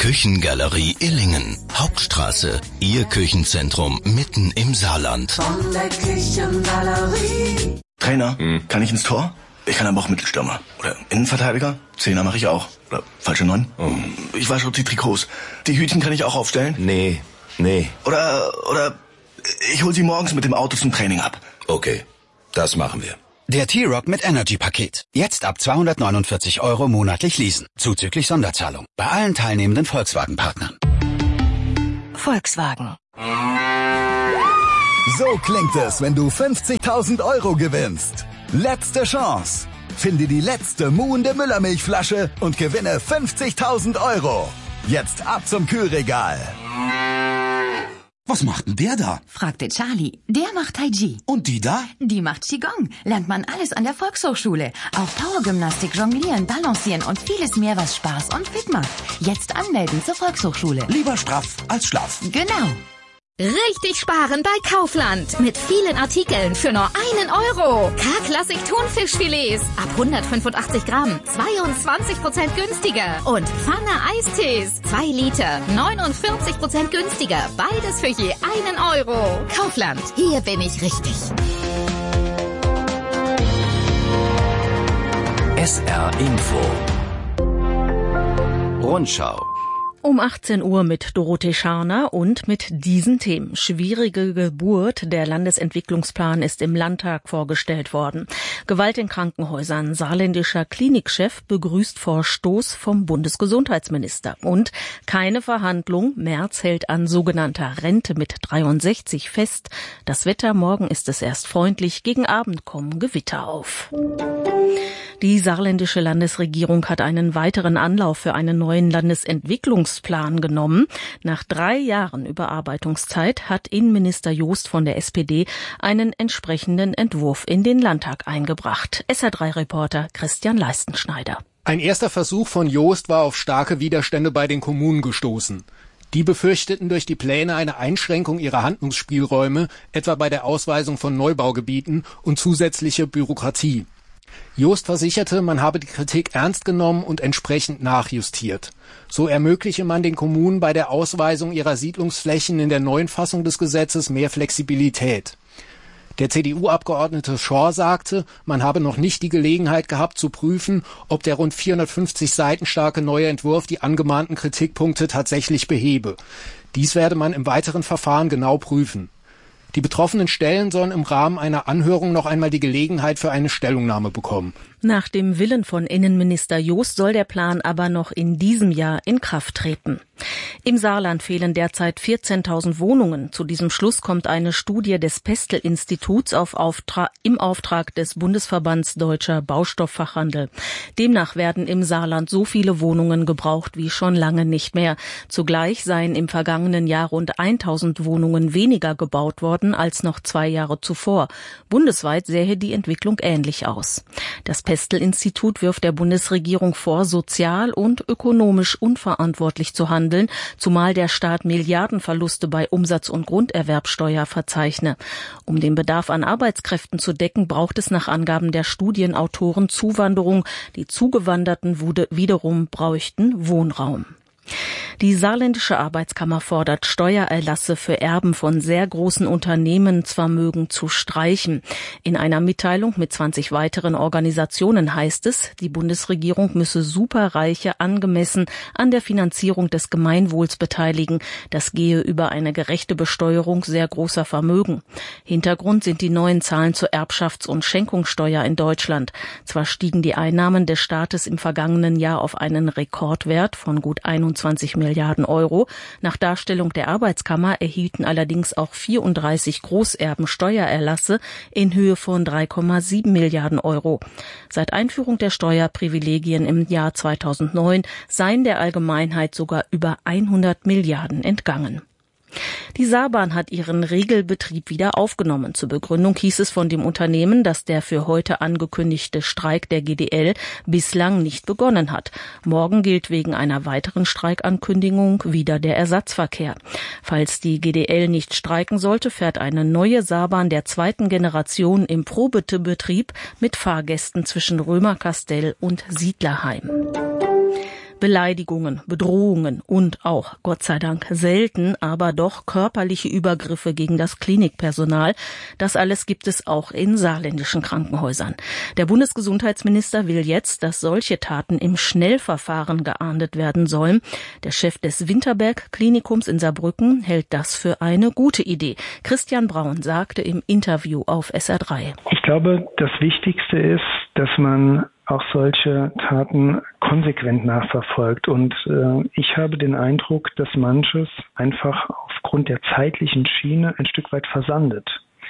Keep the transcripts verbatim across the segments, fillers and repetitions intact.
Küchengalerie Illingen. Hauptstraße. Ihr Küchenzentrum mitten im Saarland. Von der Küchengalerie. Trainer, hm. kann ich ins Tor? Ich kann aber auch Mittelstürmer. Oder Innenverteidiger? Zehner mache ich auch. Oder falsche Neun? Oh. Ich wasche die Trikots. Die Hütchen kann ich auch aufstellen? Nee, nee. Oder, oder ich hol sie morgens mit dem Auto zum Training ab. Okay, das machen wir. Der T-Rock mit Energy-Paket. Jetzt ab zweihundertneunundvierzig Euro monatlich leasen. Zuzüglich Sonderzahlung. Bei allen teilnehmenden Volkswagen-Partnern. Volkswagen. So klingt es, wenn du fünfzigtausend Euro gewinnst. Letzte Chance. Finde die letzte muhende Müllermilchflasche und gewinne fünfzigtausend Euro. Jetzt ab zum Kühlregal. Was macht denn der da? Fragte Charlie. Der macht Tai Chi. Und die da? Die macht Qigong. Lernt man alles an der Volkshochschule. Auch Powergymnastik, Jonglieren, Balancieren und vieles mehr, was Spaß und fit macht. Jetzt anmelden zur Volkshochschule. Lieber straff als schlaff. Genau. Richtig sparen bei Kaufland. Mit vielen Artikeln für nur einen Euro. K-Klassik Thunfischfilets ab hundertfünfundachtzig Gramm. zweiundzwanzig Prozent günstiger. Und Pfanne Eistees. zwei Liter. neunundvierzig Prozent günstiger. Beides für je einen Euro. Kaufland. Hier bin ich richtig. S R Info. Rundschau. Um achtzehn Uhr mit Dorothee Scharner und mit diesen Themen. Schwierige Geburt. Der Landesentwicklungsplan ist im Landtag vorgestellt worden. Gewalt in Krankenhäusern. Saarländischer Klinikchef begrüßt Vorstoß vom Bundesgesundheitsminister. Und keine Verhandlung. Merz hält an sogenannter Rente mit dreiundsechzig fest. Das Wetter, morgen ist es erst freundlich. Gegen Abend kommen Gewitter auf. Die saarländische Landesregierung hat einen weiteren Anlauf für einen neuen Landesentwicklungsplan genommen. Nach drei Jahren Überarbeitungszeit hat Innenminister Joost von der S P D einen entsprechenden Entwurf in den Landtag eingebracht. S R drei Reporter Christian Leistenschneider. Ein erster Versuch von Joost war auf starke Widerstände bei den Kommunen gestoßen. Die befürchteten durch die Pläne eine Einschränkung ihrer Handlungsspielräume, etwa bei der Ausweisung von Neubaugebieten und zusätzliche Bürokratie. Joost versicherte, man habe die Kritik ernst genommen und entsprechend nachjustiert. So ermögliche man den Kommunen bei der Ausweisung ihrer Siedlungsflächen in der neuen Fassung des Gesetzes mehr Flexibilität. Der C D U-Abgeordnete Schor sagte, man habe noch nicht die Gelegenheit gehabt zu prüfen, ob der rund vierhundertfünfzig Seiten starke neue Entwurf die angemahnten Kritikpunkte tatsächlich behebe. Dies werde man im weiteren Verfahren genau prüfen. Die betroffenen Stellen sollen im Rahmen einer Anhörung noch einmal die Gelegenheit für eine Stellungnahme bekommen. Nach dem Willen von Innenminister Joost soll der Plan aber noch in diesem Jahr in Kraft treten. Im Saarland fehlen derzeit vierzehntausend Wohnungen. Zu diesem Schluss kommt eine Studie des Pestel-Instituts auf Auftrag, im Auftrag des Bundesverbands Deutscher Baustofffachhandel. Demnach werden im Saarland so viele Wohnungen gebraucht wie schon lange nicht mehr. Zugleich seien im vergangenen Jahr rund tausend Wohnungen weniger gebaut worden als noch zwei Jahre zuvor. Bundesweit sähe die Entwicklung ähnlich aus. Das Pestel-Institut wirft der Bundesregierung vor, sozial und ökonomisch unverantwortlich zu handeln, zumal der Staat Milliardenverluste bei Umsatz- und Grunderwerbsteuer verzeichne. Um den Bedarf an Arbeitskräften zu decken, braucht es nach Angaben der Studienautoren Zuwanderung. Die Zugewanderten wiederum bräuchten Wohnraum. Die saarländische Arbeitskammer fordert, Steuererlasse für Erben von sehr großen Unternehmensvermögen zu streichen. In einer Mitteilung mit zwanzig weiteren Organisationen heißt es, die Bundesregierung müsse Superreiche angemessen an der Finanzierung des Gemeinwohls beteiligen. Das gehe über eine gerechte Besteuerung sehr großer Vermögen. Hintergrund sind die neuen Zahlen zur Erbschafts- und Schenkungssteuer in Deutschland. Zwar stiegen die Einnahmen des Staates im vergangenen Jahr auf einen Rekordwert von gut einundzwanzig Milliarden Euro. Nach Darstellung der Arbeitskammer erhielten allerdings auch vierunddreißig Großerben Steuererlasse in Höhe von drei Komma sieben Milliarden Euro. Seit Einführung der Steuerprivilegien im Jahr zweitausendneun seien der Allgemeinheit sogar über hundert Milliarden entgangen. Die Saarbahn hat ihren Regelbetrieb wieder aufgenommen. Zur Begründung hieß es von dem Unternehmen, dass der für heute angekündigte Streik der G D L bislang nicht begonnen hat. Morgen gilt wegen einer weiteren Streikankündigung wieder der Ersatzverkehr. Falls die G D L nicht streiken sollte, fährt eine neue Saarbahn der zweiten Generation im Probebetrieb mit Fahrgästen zwischen Römerkastell und Siedlerheim. Beleidigungen, Bedrohungen und auch, Gott sei Dank, selten, aber doch körperliche Übergriffe gegen das Klinikpersonal. Das alles gibt es auch in saarländischen Krankenhäusern. Der Bundesgesundheitsminister will jetzt, dass solche Taten im Schnellverfahren geahndet werden sollen. Der Chef des Winterberg-Klinikums in Saarbrücken hält das für eine gute Idee. Christian Braun sagte im Interview auf S R drei. Ich glaube, das Wichtigste ist, dass man auch solche Taten konsequent nachverfolgt. Und äh, ich habe den Eindruck, dass manches einfach aufgrund der zeitlichen Schiene ein Stück weit versandet.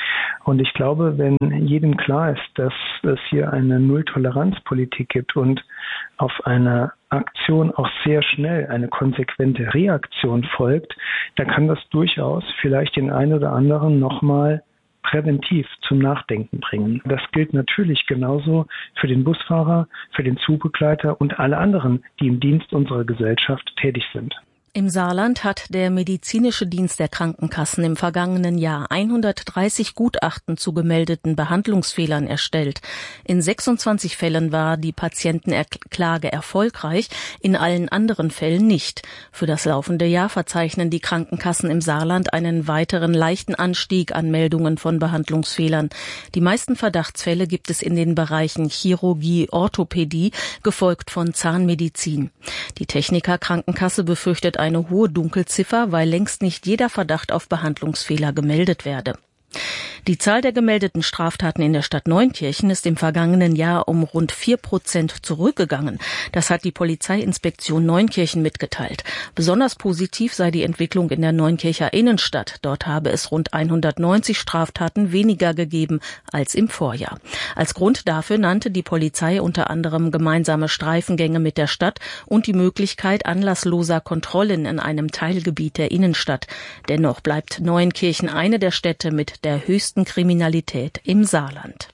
Und ich glaube, wenn jedem klar ist, dass es hier eine Null-Toleranz-Politik gibt und auf eine Aktion auch sehr schnell eine konsequente Reaktion folgt, dann kann das durchaus vielleicht den einen oder anderen nochmal präventiv zum Nachdenken bringen. Das gilt natürlich genauso für den Busfahrer, für den Zugbegleiter und alle anderen, die im Dienst unserer Gesellschaft tätig sind. Im Saarland hat der medizinische Dienst der Krankenkassen im vergangenen Jahr hundertdreißig Gutachten zu gemeldeten Behandlungsfehlern erstellt. In sechsundzwanzig Fällen war die Patientenklage erfolgreich, in allen anderen Fällen nicht. Für das laufende Jahr verzeichnen die Krankenkassen im Saarland einen weiteren leichten Anstieg an Meldungen von Behandlungsfehlern. Die meisten Verdachtsfälle gibt es in den Bereichen Chirurgie, Orthopädie, gefolgt von Zahnmedizin. Die Techniker Krankenkasse befürchtet eine hohe Dunkelziffer, weil längst nicht jeder Verdacht auf Behandlungsfehler gemeldet werde. Die Zahl der gemeldeten Straftaten in der Stadt Neunkirchen ist im vergangenen Jahr um rund vier Prozent zurückgegangen. Das hat die Polizeiinspektion Neunkirchen mitgeteilt. Besonders positiv sei die Entwicklung in der Neunkircher Innenstadt. Dort habe es rund hundertneunzig Straftaten weniger gegeben als im Vorjahr. Als Grund dafür nannte die Polizei unter anderem gemeinsame Streifengänge mit der Stadt und die Möglichkeit anlassloser Kontrollen in einem Teilgebiet der Innenstadt. Dennoch bleibt Neunkirchen eine der Städte mit der höchsten Kriminalität im Saarland.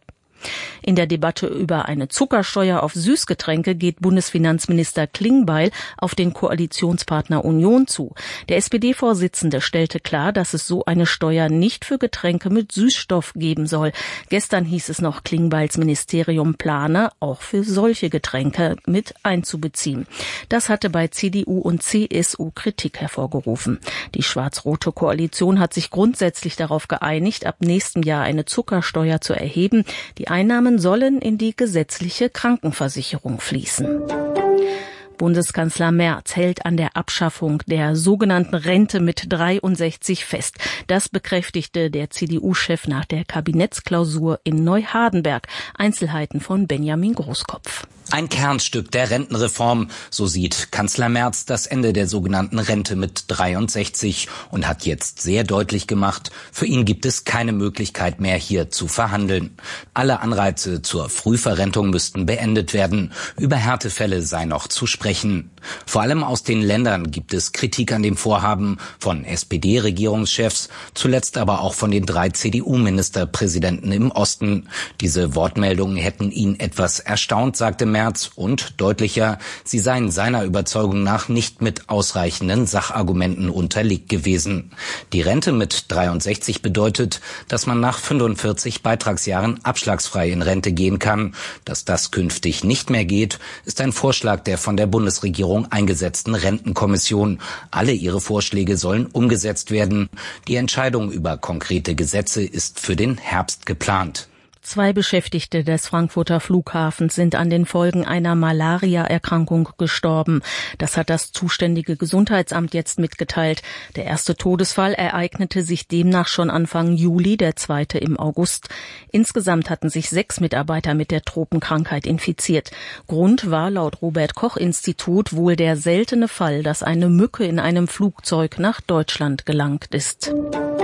In der Debatte über eine Zuckersteuer auf Süßgetränke geht Bundesfinanzminister Klingbeil auf den Koalitionspartner Union zu. Der S P D-Vorsitzende stellte klar, dass es so eine Steuer nicht für Getränke mit Süßstoff geben soll. Gestern hieß es noch, Klingbeils Ministerium plane, auch für solche Getränke mit einzubeziehen. Das hatte bei C D U und C S U Kritik hervorgerufen. Die schwarz-rote Koalition hat sich grundsätzlich darauf geeinigt, ab nächstem Jahr eine Zuckersteuer zu erheben. Die Einnahmen sollen in die gesetzliche Krankenversicherung fließen. Bundeskanzler Merz hält an der Abschaffung der sogenannten Rente mit dreiundsechzig fest. Das bekräftigte der C D U-Chef nach der Kabinettsklausur in Neuhardenberg. Einzelheiten von Benjamin Großkopf. Ein Kernstück der Rentenreform, so sieht Kanzler Merz das Ende der sogenannten Rente mit dreiundsechzig und hat jetzt sehr deutlich gemacht, für ihn gibt es keine Möglichkeit mehr, hier zu verhandeln. Alle Anreize zur Frühverrentung müssten beendet werden. Über Härtefälle sei noch zu sprechen. Vor allem aus den Ländern gibt es Kritik an dem Vorhaben von S P D-Regierungschefs, zuletzt aber auch von den drei C D U-Ministerpräsidenten im Osten. Diese Wortmeldungen hätten ihn etwas erstaunt, sagte Merz, und deutlicher, sie seien seiner Überzeugung nach nicht mit ausreichenden Sachargumenten unterlegt gewesen. Die Rente mit dreiundsechzig bedeutet, dass man nach fünfundvierzig Beitragsjahren abschlagsfrei in Rente gehen kann. Dass das künftig nicht mehr geht, ist ein Vorschlag der von der Bundesregierung eingesetzten Rentenkommission. Alle ihre Vorschläge sollen umgesetzt werden. Die Entscheidung über konkrete Gesetze ist für den Herbst geplant. Zwei Beschäftigte des Frankfurter Flughafens sind an den Folgen einer Malaria-Erkrankung gestorben. Das hat das zuständige Gesundheitsamt jetzt mitgeteilt. Der erste Todesfall ereignete sich demnach schon Anfang Juli, der zweite im August. Insgesamt hatten sich sechs Mitarbeiter mit der Tropenkrankheit infiziert. Grund war laut Robert-Koch-Institut wohl der seltene Fall, dass eine Mücke in einem Flugzeug nach Deutschland gelangt ist.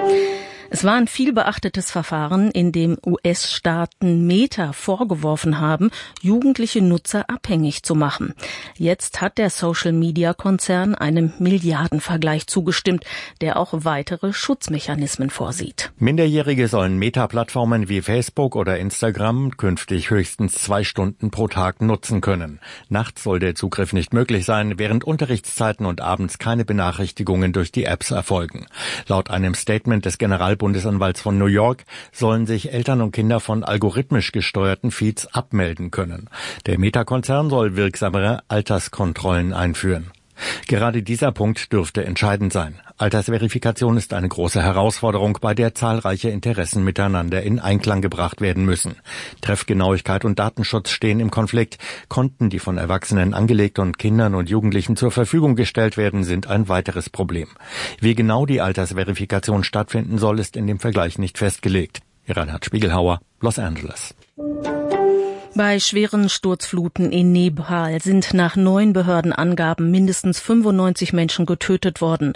Es war ein viel beachtetes Verfahren, in dem U S-Staaten Meta vorgeworfen haben, jugendliche Nutzer abhängig zu machen. Jetzt hat der Social-Media-Konzern einem Milliardenvergleich zugestimmt, der auch weitere Schutzmechanismen vorsieht. Minderjährige sollen Meta-Plattformen wie Facebook oder Instagram künftig höchstens zwei Stunden pro Tag nutzen können. Nachts soll der Zugriff nicht möglich sein, während Unterrichtszeiten und abends keine Benachrichtigungen durch die Apps erfolgen. Laut einem Statement des General Bundesanwalts von New York, sollen sich Eltern und Kinder von algorithmisch gesteuerten Feeds abmelden können. Der Meta-Konzern soll wirksamere Alterskontrollen einführen. Gerade dieser Punkt dürfte entscheidend sein. Altersverifikation ist eine große Herausforderung, bei der zahlreiche Interessen miteinander in Einklang gebracht werden müssen. Treffgenauigkeit und Datenschutz stehen im Konflikt. Konten, die von Erwachsenen angelegt und Kindern und Jugendlichen zur Verfügung gestellt werden, sind ein weiteres Problem. Wie genau die Altersverifikation stattfinden soll, ist in dem Vergleich nicht festgelegt. Reinhard Spiegelhauer, Los Angeles. Bei schweren Sturzfluten in Nepal sind nach neuen Behördenangaben mindestens fünfundneunzig Menschen getötet worden.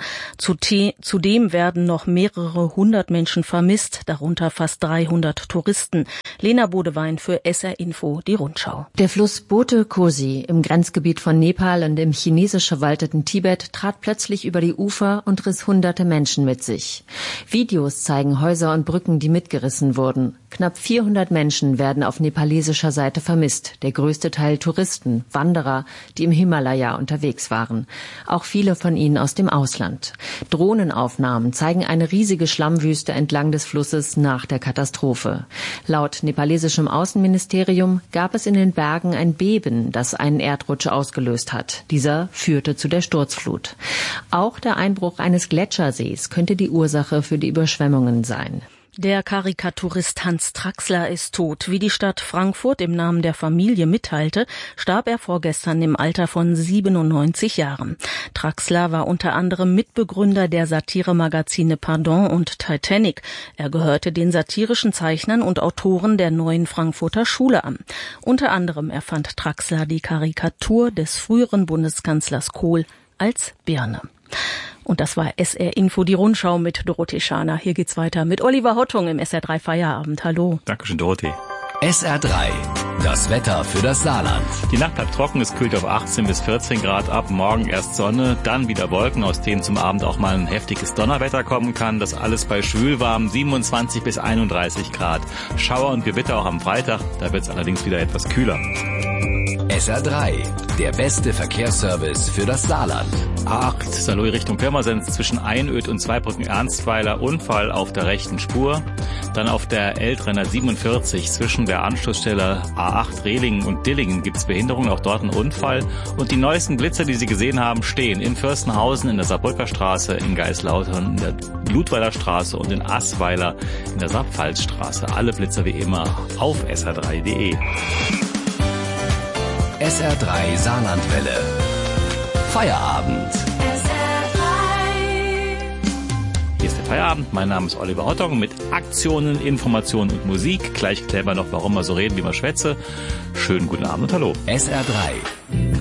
Zudem werden noch mehrere hundert Menschen vermisst, darunter fast dreihundert Touristen. Lena Bodewein für S R Info, die Rundschau. Der Fluss Bote Kosi im Grenzgebiet von Nepal und im chinesisch verwalteten Tibet trat plötzlich über die Ufer und riss hunderte Menschen mit sich. Videos zeigen Häuser und Brücken, die mitgerissen wurden. Knapp vierhundert Menschen werden auf nepalesischer Seite vermisst, der größte Teil Touristen, Wanderer, die im Himalaya unterwegs waren. Auch viele von ihnen aus dem Ausland. Drohnenaufnahmen zeigen eine riesige Schlammwüste entlang des Flusses nach der Katastrophe. Laut nepalesischem Außenministerium gab es in den Bergen ein Beben, das einen Erdrutsch ausgelöst hat. Dieser führte zu der Sturzflut. Auch der Einbruch eines Gletschersees könnte die Ursache für die Überschwemmungen sein. Der Karikaturist Hans Traxler ist tot. Wie die Stadt Frankfurt im Namen der Familie mitteilte, starb er vorgestern im Alter von siebenundneunzig Jahren. Traxler war unter anderem Mitbegründer der Satiremagazine Pardon und Titanic. Er gehörte den satirischen Zeichnern und Autoren der Neuen Frankfurter Schule an. Unter anderem erfand Traxler die Karikatur des früheren Bundeskanzlers Kohl als Birne. Und das war S R Info, die Rundschau mit Dorothee Schaner. Hier geht's weiter mit Oliver Hottung im S R drei Feierabend. Hallo. Dankeschön, Dorothee. S R drei, das Wetter für das Saarland. Die Nacht bleibt trocken, es kühlt auf achtzehn bis vierzehn Grad ab. Morgen erst Sonne, dann wieder Wolken, aus denen zum Abend auch mal ein heftiges Donnerwetter kommen kann. Das alles bei schwülwarm siebenundzwanzig bis einunddreißig Grad. Schauer und Gewitter auch am Freitag, da wird's allerdings wieder etwas kühler. S R drei, der beste Verkehrsservice für das Saarland. A acht, Saarlouis Richtung Pirmasens zwischen Einöd und Zweibrücken-Ernstweiler, Unfall auf der rechten Spur. Dann auf der L dreihundertsiebenundvierzig zwischen der Anschlussstelle A acht Rehlingen und Dillingen gibt's Behinderungen, auch dort ein Unfall. Und die neuesten Blitzer, die Sie gesehen haben, stehen in Fürstenhausen, in der Saarbrücker Straße, in Geislautern, in der Ludweiler Straße und in Assweiler in der Saarpfalzstraße. Alle Blitzer wie immer auf S R drei punkt de. S R drei Saarlandwelle. Feierabend. Hier ist der Feierabend. Mein Name ist Oliver Hottung mit Aktionen, Informationen und Musik. Gleich klären wir noch, warum wir so reden, wie wir schwätze. Schönen guten Abend und hallo. S R drei.